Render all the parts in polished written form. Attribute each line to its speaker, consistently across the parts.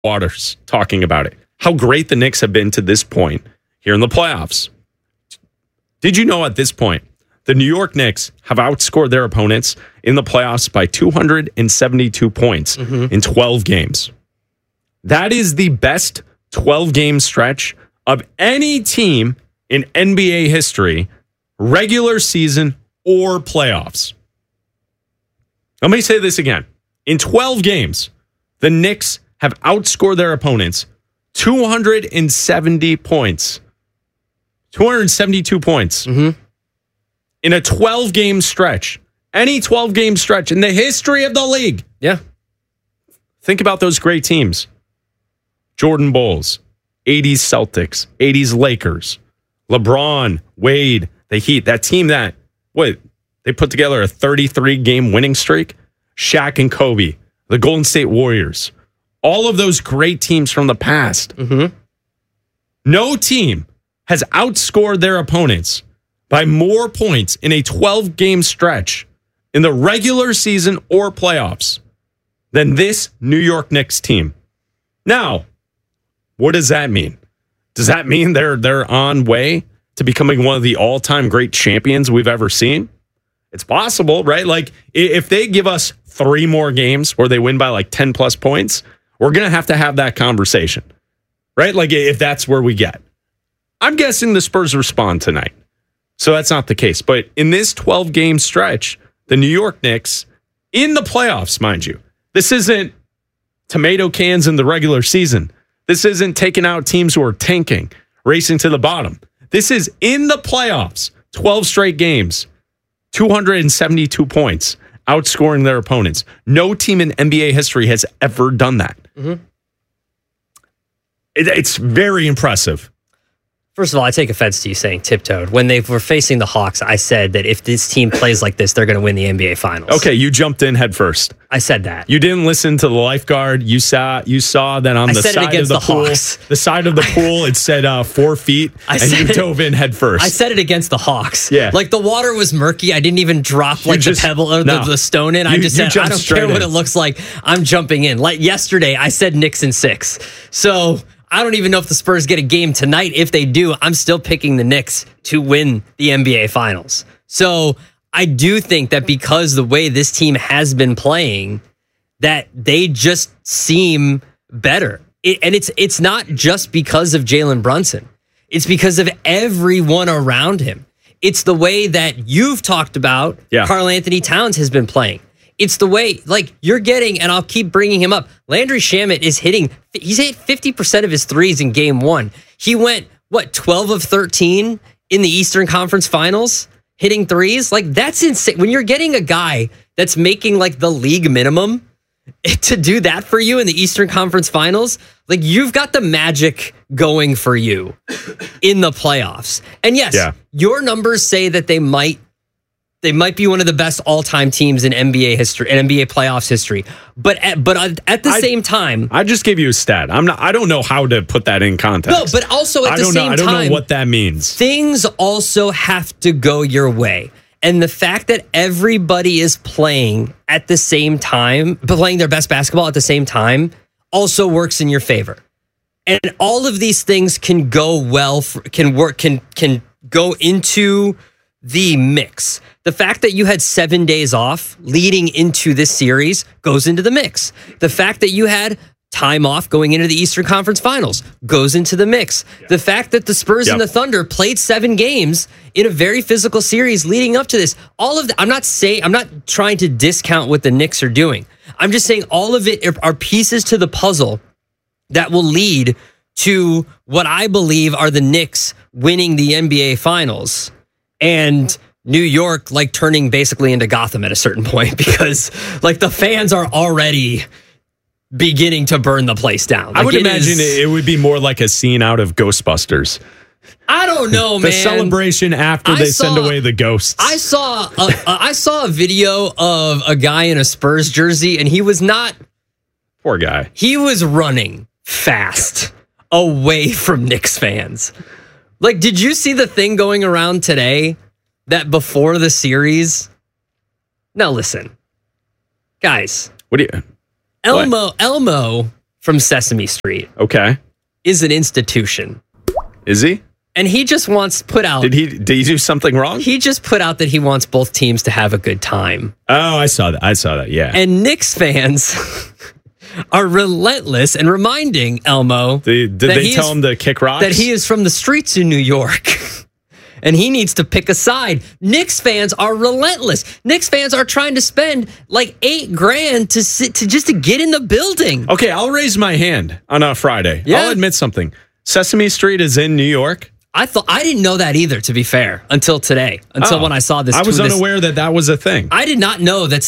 Speaker 1: Waters talking about it. How great the Knicks have been to this point here in the playoffs. Did you know at this point, the New York Knicks have outscored their opponents in the playoffs by 272 points in 12 games. That is the best 12-game stretch of any team in NBA history, regular season or playoffs. Let me say this again. In 12 games, the Knicks have outscored their opponents 270 points. 272 points. In a 12-game stretch. Any 12-game stretch in the history of the league.
Speaker 2: Yeah.
Speaker 1: Think about those great teams. Jordan Bulls, 80s Celtics, 80s Lakers, LeBron, Wade, the Heat. That team that, they put together a 33-game winning streak. Shaq and Kobe, the Golden State Warriors. All of those great teams from the past. No team has outscored their opponents by more points in a 12-game stretch in the regular season or playoffs than this New York Knicks team. Now, what does that mean? Does that mean they're on way to becoming one of the all-time great champions we've ever seen? It's possible, right? Like, if they give us 3 more games where they win by like 10 plus points, we're going to have that conversation, right? Like, if that's where we get. I'm guessing the Spurs respond tonight. So that's not the case. But in this 12-game stretch, the New York Knicks, in the playoffs, mind you, this isn't tomato cans in the regular season. This isn't taking out teams who are tanking, racing to the bottom. This is in the playoffs, 12 straight games, 272 points, outscoring their opponents. No team in NBA history has ever done that. It's very impressive.
Speaker 2: First of all, I take offense to you saying tiptoed. When they were facing the Hawks, I said that if this team plays like this, they're going to win the NBA Finals.
Speaker 1: Okay, you jumped in head first.
Speaker 2: I said that.
Speaker 1: You didn't listen to the lifeguard. You saw that on the side of the pool. The side of the pool, it said 4 feet, and you dove in head first.
Speaker 2: I said it against the Hawks.
Speaker 1: Yeah.
Speaker 2: Like, the water was murky. I didn't even drop the pebble or the stone in. I just said, I don't care what it looks like. I'm jumping in. Like yesterday, I said Knicks in 6. So I don't even know if the Spurs get a game tonight. If they do, I'm still picking the Knicks to win the NBA Finals. So I do think that because the way this team has been playing, that they just seem better. And it's not just because of Jalen Brunson. It's because of everyone around him. It's the way that you've talked about Karl Anthony Towns has been playing. It's the way, like, you're getting, and I'll keep bringing him up, Landry Shamet is he's hit 50% of his threes in game 1. He went, 12 of 13 in the Eastern Conference Finals, hitting threes? Like, that's insane. When you're getting a guy that's making, like, the league minimum to do that for you in the Eastern Conference Finals, like, you've got the magic going for you in the playoffs. And yes, your numbers say that they might be one of the best all-time teams in NBA history, in NBA playoffs history. But at the same time,
Speaker 1: I just gave you a stat. I don't know how to put that in context.
Speaker 2: No, but also at the same time,
Speaker 1: I don't know what that means.
Speaker 2: Things also have to go your way. And the fact that everybody is playing at the same time, playing their best basketball at the same time, also works in your favor. And all of these things can go well, can go into the mix. The fact that you had 7 days off leading into this series goes into the mix. The fact that you had time off going into the Eastern Conference Finals goes into the mix. The fact that the Spurs and the Thunder played 7 games in a very physical series leading up to this, all of that, I'm not trying to discount what the Knicks are doing. I'm just saying all of it are pieces to the puzzle that will lead to what I believe are the Knicks winning the NBA Finals and New York like turning basically into Gotham at a certain point, because like the fans are already beginning to burn the place down. Like,
Speaker 1: I would imagine it would be more like a scene out of Ghostbusters.
Speaker 2: I don't know, man.
Speaker 1: The celebration after they send away the ghosts.
Speaker 2: I saw a video of a guy in a Spurs jersey, and he was not...
Speaker 1: Poor guy.
Speaker 2: He was running fast away from Knicks fans. Like, did you see the thing going around today that before the series? Now listen, guys.
Speaker 1: What do you...
Speaker 2: Elmo from Sesame Street.
Speaker 1: Okay.
Speaker 2: Is an institution.
Speaker 1: Is he?
Speaker 2: And he just wants put out.
Speaker 1: Did he do something wrong?
Speaker 2: He just put out that he wants both teams to have a good time.
Speaker 1: Oh, I saw that. Yeah.
Speaker 2: And Knicks fans are relentless in reminding Elmo.
Speaker 1: Did they tell him to kick rocks?
Speaker 2: That he is from the streets in New York. And he needs to pick a side. Knicks fans are relentless. Knicks fans are trying to spend like $8,000 to get in the building.
Speaker 1: Okay, I'll raise my hand on a Friday.
Speaker 2: Yeah.
Speaker 1: I'll admit something. Sesame Street is in New York.
Speaker 2: I didn't know that either, to be fair, until today. When I saw this.
Speaker 1: I was unaware that was a thing.
Speaker 2: I did not know that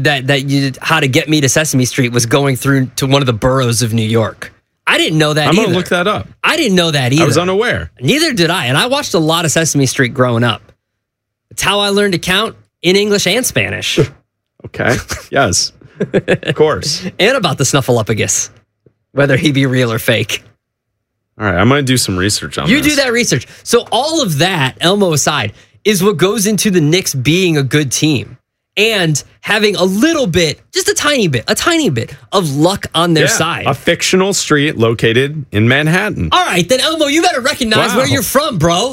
Speaker 2: How to Get Me to Sesame Street was going through to one of the boroughs of New York. I didn't know that either.
Speaker 1: I'm going to look that up.
Speaker 2: I didn't know that either.
Speaker 1: I was unaware.
Speaker 2: Neither did I. And I watched a lot of Sesame Street growing up. It's how I learned to count in English and Spanish.
Speaker 1: Okay. Yes. Of course.
Speaker 2: And about the Snuffleupagus, whether he be real or fake.
Speaker 1: All right. I'm going to do some research on this.
Speaker 2: You do that research. So all of that, Elmo aside, is what goes into the Knicks being a good team. And having a little bit, just a tiny bit of luck on their side.
Speaker 1: A fictional street located in Manhattan.
Speaker 2: All right, then Elmo, you better recognize where you're from, bro.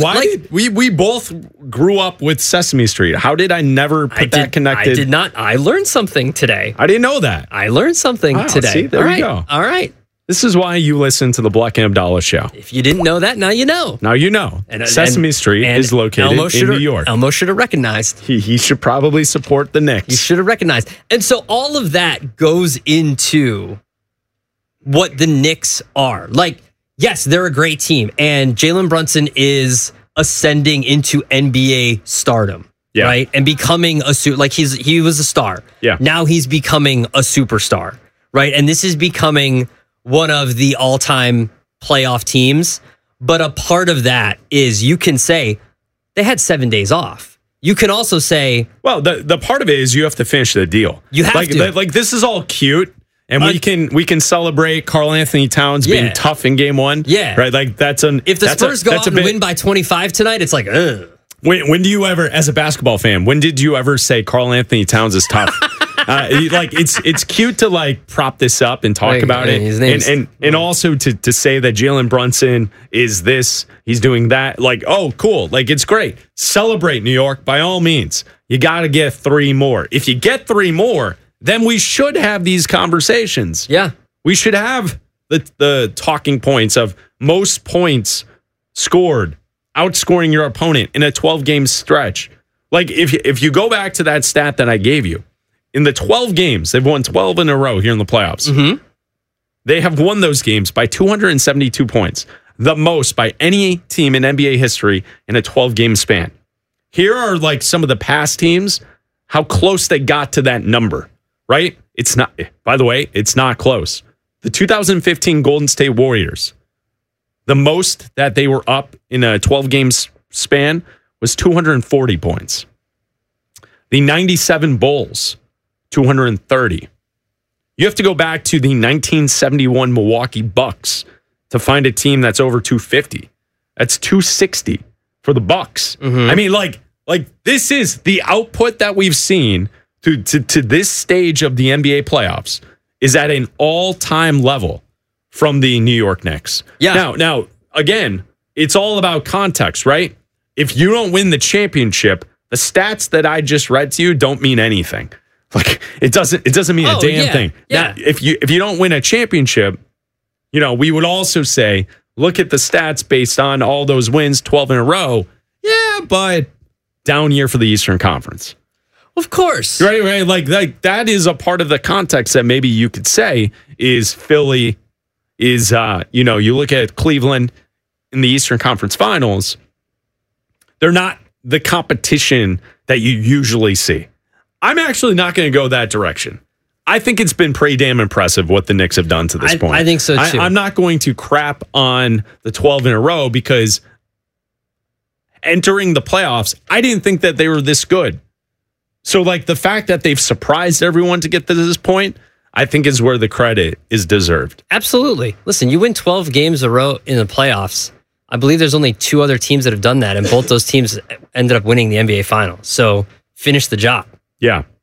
Speaker 1: We both grew up with Sesame Street. How did I never put that connected?
Speaker 2: I did not. I learned something today.
Speaker 1: I didn't know that.
Speaker 2: I learned something today.
Speaker 1: See, there you go.
Speaker 2: All right.
Speaker 1: This is why you listen to the Bleck and Abdallah show.
Speaker 2: If you didn't know that, now you know.
Speaker 1: Now you know. Sesame Street is located in New York.
Speaker 2: Elmo should have recognized.
Speaker 1: He should probably support the Knicks.
Speaker 2: He should have recognized. And so all of that goes into what the Knicks are. Like, yes, they're a great team. And Jalen Brunson is ascending into NBA stardom. Yeah. Right? And becoming he was a star.
Speaker 1: Yeah.
Speaker 2: Now he's becoming a superstar. Right? And this is becoming one of the all-time playoff teams. But a part of that is you can say they had 7 days off. You can also say...
Speaker 1: Well, the part of it is you have to finish the deal.
Speaker 2: You have to.
Speaker 1: Like, this is all cute. And we can celebrate Karl Anthony Towns being tough in game one.
Speaker 2: Yeah.
Speaker 1: Right? Like,
Speaker 2: if the Spurs go out and win by 25 tonight, it's like, ugh.
Speaker 1: When do you ever, as a basketball fan, when did you ever say Karl Anthony Towns is tough? It's cute to like prop this up and talk about it, and also to say that Jalen Brunson is this, he's doing that. Like, oh, cool, like it's great. Celebrate, New York, by all means. You got to get 3 more. If you get 3 more, then we should have these conversations.
Speaker 2: Yeah,
Speaker 1: we should have the talking points of most points scored, outscoring your opponent in a 12-game stretch. Like if you go back to that stat that I gave you. In the 12 games, they've won 12 in a row here in the playoffs.
Speaker 2: Mm-hmm.
Speaker 1: They have won those games by 272 points, the most by any team in NBA history in a 12-game span. Here are like some of the past teams, how close they got to that number, right? It's not, by the way, it's not close. The 2015 Golden State Warriors, the most that they were up in a 12-game span was 240 points. The 97 Bulls, 230. You have to go back to the 1971 Milwaukee Bucks to find a team that's over 250. That's 260 for the Bucks.
Speaker 2: Mm-hmm.
Speaker 1: I mean, like this is the output that we've seen to this stage of the NBA playoffs is at an all-time level from the New York Knicks.
Speaker 2: Yeah.
Speaker 1: Now, again, it's all about context, right? If you don't win the championship, the stats that I just read to you don't mean anything. Like it doesn't mean a damn thing.
Speaker 2: Yeah.
Speaker 1: Now, if you don't win a championship, we would also say, look at the stats based on all those wins, 12 in a row. Yeah, but down year for the Eastern Conference.
Speaker 2: Of course.
Speaker 1: Right. Like that is a part of the context that maybe you could say is Philly is you look at Cleveland in the Eastern Conference Finals, they're not the competition that you usually see. I'm actually not going to go that direction. I think it's been pretty damn impressive what the Knicks have done to this point.
Speaker 2: I think so, too.
Speaker 1: I'm not going to crap on the 12 in a row because entering the playoffs, I didn't think that they were this good. So, like, the fact that they've surprised everyone to get to this point, I think is where the credit is deserved.
Speaker 2: Absolutely. Listen, you win 12 games in a row in the playoffs. I believe there's only 2 other teams that have done that, and both those teams ended up winning the NBA Finals. So, finish the job.
Speaker 1: Yeah.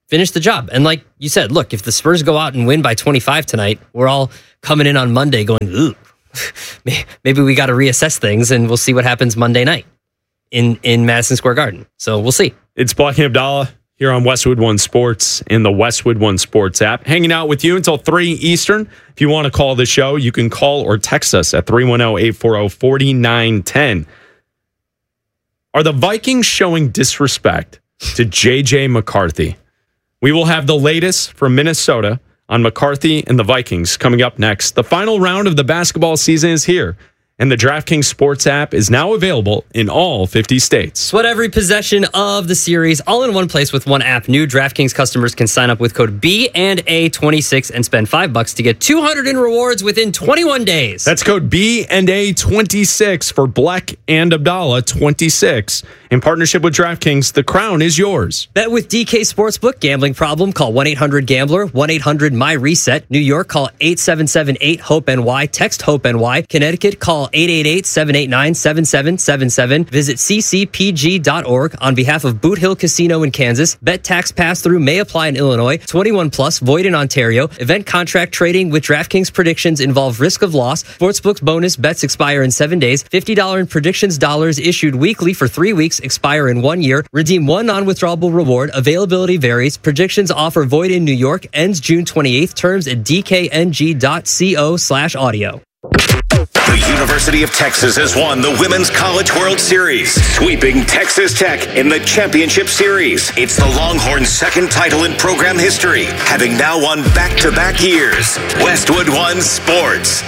Speaker 2: finish the job. And like you said, look, if the Spurs go out and win by 25 tonight, we're all coming in on Monday going, ooh, maybe we got to reassess things, and we'll see what happens Monday night in Madison Square Garden. So we'll see.
Speaker 1: It's Blackie Abdallah here on Westwood One Sports in the Westwood One Sports app, hanging out with you until 3 Eastern. If you want to call the show, you can call or text us at 310-840-4910. Are the Vikings showing disrespect to J.J. McCarthy? We will have the latest from Minnesota on McCarthy and the Vikings coming up next. The final round of the basketball season is here, and the DraftKings Sports app is now available in all 50 states.
Speaker 2: Sweat every possession of the series all in one place with one app. New DraftKings customers can sign up with code B&A26 and spend $5 to get $200 in rewards within 21 days.
Speaker 1: That's code B&A26 for Black and Abdallah 26. In partnership with DraftKings, the crown is yours.
Speaker 2: Bet with DK Sportsbook. Gambling problem? Call 1-800-GAMBLER. 1-800-MY-RESET. New York, call 877-8-HOPE-NY. Text HOPE-NY. Connecticut, call 888-789-7777. Visit ccpg.org. On behalf of Boot Hill Casino in Kansas, bet tax pass-through may apply in Illinois. 21 plus, void in Ontario. Event contract trading with DraftKings predictions involve risk of loss. Sportsbook's bonus bets expire in 7 days. $50 in predictions dollars issued weekly for 3 weeks. Expire in 1 year. Redeem one non-withdrawable reward. Availability varies. Predictions offer void in New York. Ends June 28th. Terms at dkng.co/audio.
Speaker 3: The University of Texas has won the Women's College World Series, sweeping Texas Tech in the championship series. It's the Longhorns' second title in program history, having now won back-to-back years. Westwood One Sports.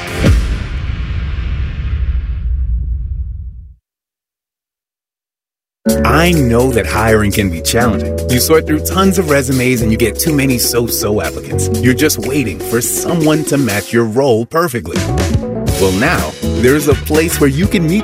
Speaker 4: I know that hiring can be challenging. You sort through tons of resumes and you get too many so-so applicants. You're just waiting for someone to match your role perfectly. Well, now, there's a place where you can meet